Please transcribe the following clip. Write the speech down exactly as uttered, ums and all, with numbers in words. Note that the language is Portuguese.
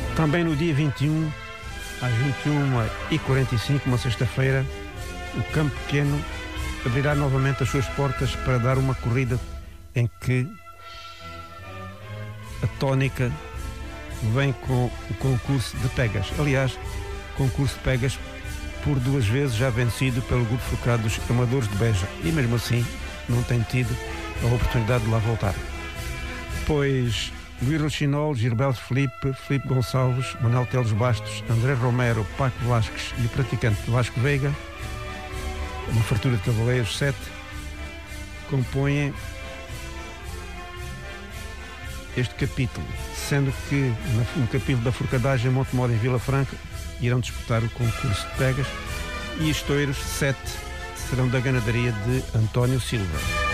Também no dia vinte e um, às vinte e uma e quarenta e cinco, uma sexta-feira, o Campo Pequeno abrirá novamente as suas portas para dar uma corrida em que a tónica vem com o concurso de pegas. Aliás, concurso de pegas por duas vezes já vencido pelo Grupo Focado dos Amadores de Beja, e mesmo assim não tem tido a oportunidade de lá voltar. Pois Luís Rochinol, Gilberto Felipe, Felipe Gonçalves, Manuel Teles Bastos, André Romero, Paco Vasques e o praticante Vasco Veiga, uma fartura de cavaleiros, sete, compõem este capítulo, sendo que no capítulo da Forcadagem, Montemor em Vila Franca, irão disputar o concurso de pegas, e os touros, sete, serão da ganadaria de António Silva.